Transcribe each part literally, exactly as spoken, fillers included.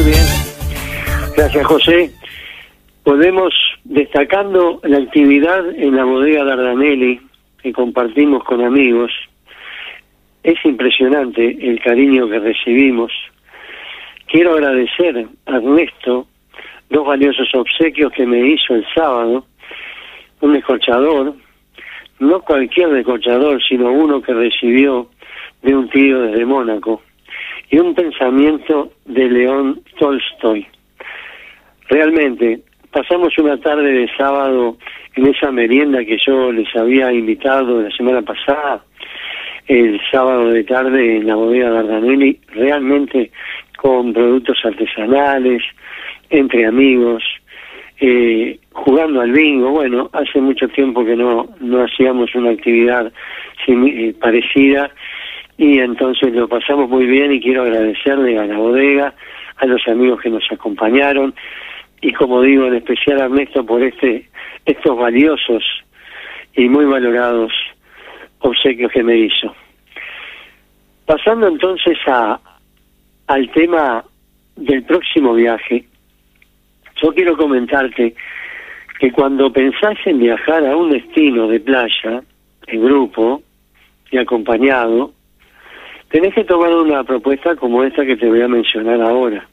bien. Gracias, José. Podemos, destacando la actividad en la bodega Dardanelli que compartimos con amigos, es impresionante el cariño que recibimos. Quiero agradecer a Ernesto dos valiosos obsequios que me hizo el sábado, un descorchador, no cualquier descorchador, sino uno que recibió de un tío desde Mónaco, y un pensamiento de León Tolstoy. Realmente, pasamos una tarde de sábado en esa merienda que yo les había invitado la semana pasada, el sábado de tarde en la bodega Dardanelli, realmente con productos artesanales, entre amigos, eh, jugando al bingo. Bueno, hace mucho tiempo que no, no hacíamos una actividad eh, parecida, y entonces lo pasamos muy bien, y quiero agradecerle a la bodega, a los amigos que nos acompañaron, y como digo, en especial a Ernesto por este estos valiosos y muy valorados obsequios que me hizo. Pasando entonces a al tema del próximo viaje, yo quiero comentarte que cuando pensás en viajar a un destino de playa, en grupo y acompañado, tenés que tomar una propuesta como esta que te voy a mencionar ahora.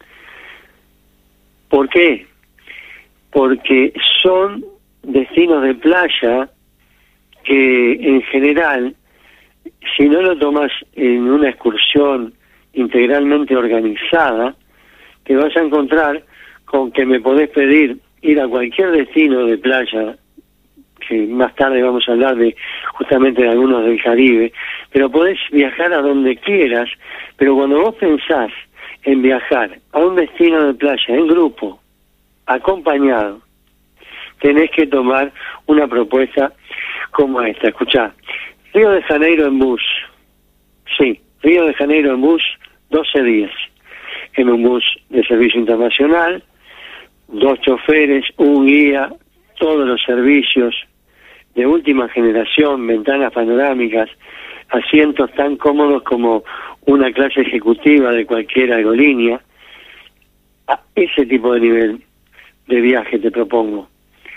¿Por qué? Porque son destinos de playa que en general, si no lo tomas en una excursión integralmente organizada, te vas a encontrar con que me podés pedir ir a cualquier destino de playa, que más tarde vamos a hablar de justamente de algunos del Caribe, pero podés viajar a donde quieras, pero cuando vos pensás en viajar a un destino de playa en grupo, acompañado, tenés que tomar una propuesta como esta. Escuchá, Río de Janeiro en bus, sí, Río de Janeiro en bus, doce días, en un bus de servicio internacional, dos choferes, un guía, todos los servicios de última generación, ventanas panorámicas, asientos tan cómodos como una clase ejecutiva de cualquier aerolínea. A ese tipo de nivel de viaje te propongo.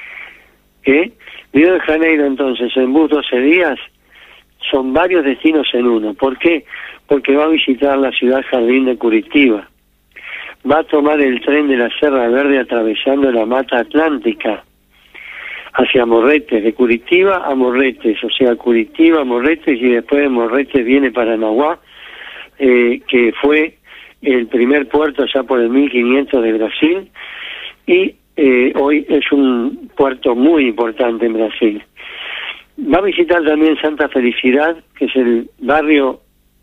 ¿Eh? Río de Janeiro entonces en bus doce días, son varios destinos en uno. ¿Por qué? Porque va a visitar la ciudad jardín de Curitiba, va a tomar el tren de la Serra Verde atravesando la Mata Atlántica hacia Morretes, de Curitiba a Morretes, o sea, Curitiba, Morretes, y después de Morretes viene Paranaguá, eh, que fue el primer puerto ya por el mil quinientos de Brasil, y eh, hoy es un puerto muy importante en Brasil. Va a visitar también Santa Felicidad, que es el barrio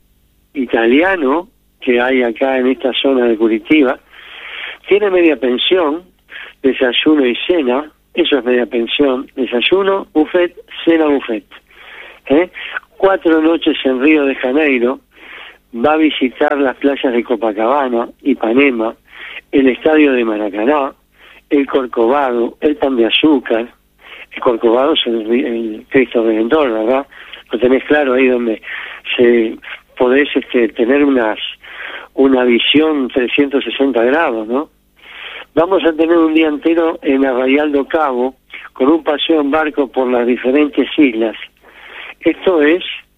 italiano que hay acá en esta zona de Curitiba. Tiene media pensión, desayuno y cena. Eso es media pensión, desayuno, buffet, cena, buffet. ¿Eh? Cuatro noches en Río de Janeiro. Va a visitar las playas de Copacabana, Ipanema, el estadio de Maracaná, el Corcovado, el Pan de Azúcar. El Corcovado es el, el Cristo Redentor, ¿verdad? Lo tenés claro ahí donde se podés este, tener unas una visión trescientos sesenta grados, ¿no? Vamos a tener un día entero en Arraial do Cabo, con un paseo en barco por las diferentes islas. Esto es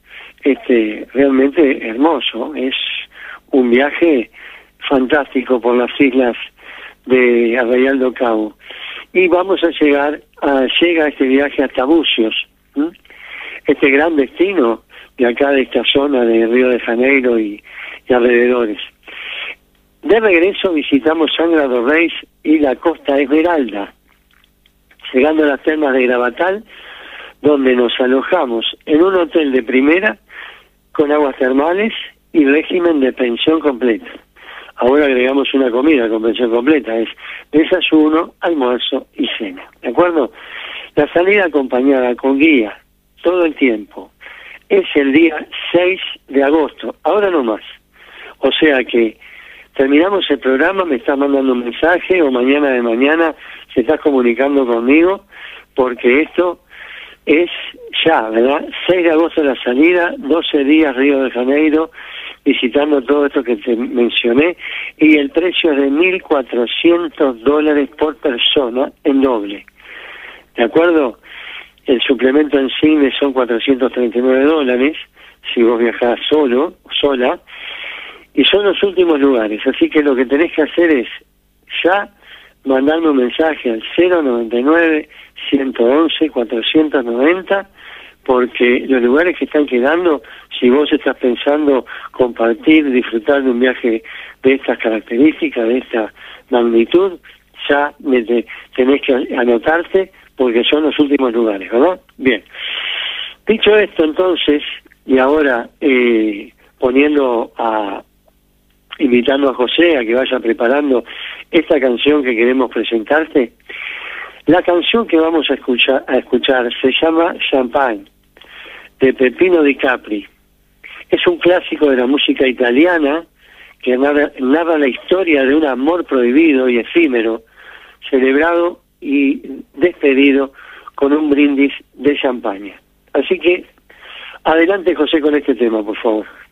este realmente hermoso, es un viaje fantástico por las islas de Arraial do Cabo. Y vamos a llegar, a, llega este viaje hasta Bucios, ¿m? Este gran destino de acá, de esta zona de Río de Janeiro y, y alrededores. De regreso visitamos Angra dos Reis y la Costa Esmeralda, llegando a las termas de Gravatal, donde nos alojamos en un hotel de primera con aguas termales y régimen de pensión completa. Ahora agregamos una comida con pensión completa, es desayuno, almuerzo y cena, ¿de acuerdo? La salida acompañada con guía todo el tiempo es el día seis de agosto, ahora no más. O sea que terminamos el programa, me estás mandando un mensaje, o mañana de mañana se estás comunicando conmigo, porque esto es ya, ¿verdad? seis de agosto la salida, doce días Río de Janeiro, visitando todo esto que te mencioné, y el precio es de mil cuatrocientos dólares por persona en doble. ¿De acuerdo? El suplemento en cine son cuatrocientos treinta y nueve dólares, si vos viajás solo, sola, y son los últimos lugares. Así que lo que tenés que hacer es ya mandarme un mensaje al cero noventa y nueve, ciento once, cuatrocientos noventa, porque los lugares que están quedando, si vos estás pensando compartir, disfrutar de un viaje de estas características, de esta magnitud, ya tenés que anotarte, porque son los últimos lugares, ¿verdad? Bien. Dicho esto, entonces, y ahora eh, poniendo a, invitando a José a que vaya preparando esta canción que queremos presentarte, la canción que vamos a escuchar, a escuchar se llama Champagne, de Peppino Di Capri. Es un clásico de la música italiana que narra, narra la historia de un amor prohibido y efímero, celebrado y despedido con un brindis de champaña. Así que, adelante José con este tema, por favor.